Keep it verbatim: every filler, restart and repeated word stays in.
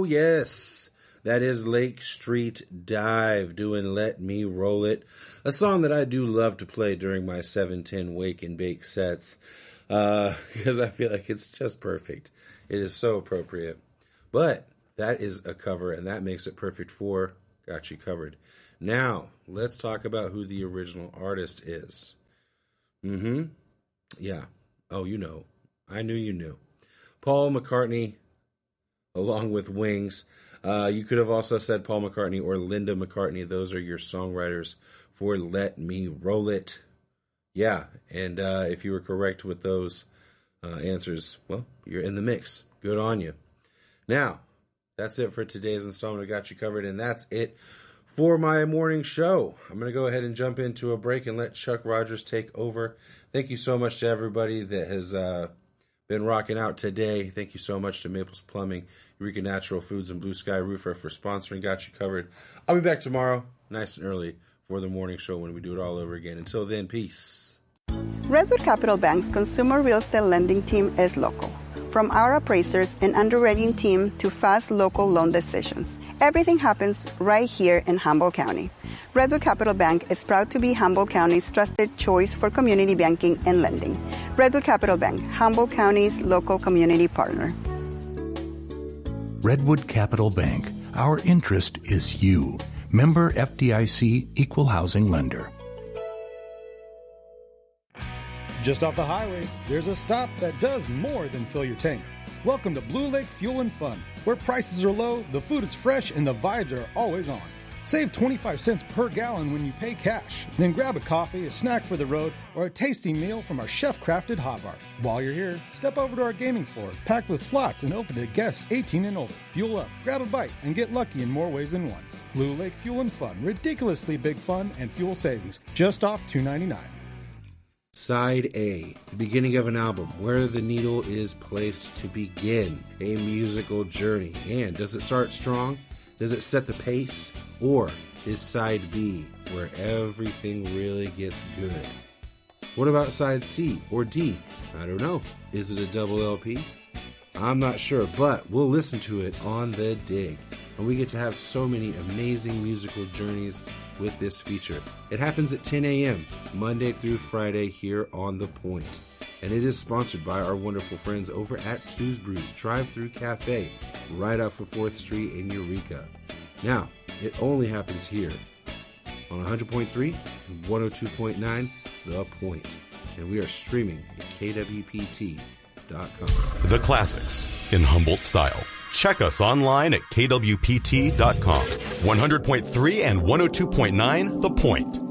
yes. That is Lake Street Dive doing Let Me Roll It, a song that I do love to play during my seven ten wake and bake sets, uh, because I feel like it's just perfect. It is so appropriate. But that is a cover, and that makes it perfect for Got You Covered. Now, let's talk about who the original artist is. Mm-hmm. Yeah. Oh, you know. I knew you knew. Paul McCartney, along with Wings. Uh, you could have also said Paul McCartney or Linda McCartney. Those are your songwriters for Let Me Roll It. Yeah, and uh, if you were correct with those uh, answers, well, you're in the mix. Good on you. Now, that's it for today's installment of Got You Covered, and that's it for my morning show. I'm going to go ahead and jump into a break and let Chuck Rogers take over. Thank you so much to everybody that has uh, been rocking out today. Thank you so much to Maples Plumbing, Eureka Natural Foods, and Blue Sky Roofer for sponsoring Got You Covered. I'll be back tomorrow, nice and early, for the morning show when we do it all over again. Until then, peace. Redwood Capital Bank's consumer real estate lending team is local. From our appraisers and underwriting team to fast local loan decisions, everything happens right here in Humboldt County. Redwood Capital Bank is proud to be Humboldt County's trusted choice for community banking and lending. Redwood Capital Bank, Humboldt County's local community partner. Redwood Capital Bank. Our interest is you. Member F D I C Equal Housing Lender. Just off the highway, there's a stop that does more than fill your tank. Welcome to Blue Lake Fuel and Fun, where prices are low, the food is fresh, and the vibes are always on. Save twenty-five cents per gallon when you pay cash. Then grab a coffee, a snack for the road, or a tasty meal from our chef-crafted hot bar. While you're here, step over to our gaming floor, packed with slots and open to guests eighteen and older. Fuel up, grab a bite, and get lucky in more ways than one. Blue Lake Fuel and Fun, ridiculously big fun and fuel savings, just off two ninety-nine. Side A, the beginning of an album, where the needle is placed to begin a musical journey. And does it start strong? Does it set the pace? Or is Side B, where everything really gets good? What about Side C or D? I don't know. Is it a double L P? I'm not sure, but we'll listen to it on The Dig. And we get to have so many amazing musical journeys with this feature. It happens at ten a.m. Monday through Friday here on The Point. And it is sponsored by our wonderful friends over at Stu's Brews Drive-Thru Cafe, right off of fourth Street in Eureka. Now, it only happens here on one hundred point three and one oh two point nine The Point. And we are streaming at K W P T dot com. The classics in Humboldt style. Check us online at K W P T dot com. one hundred point three and one oh two point nine The Point.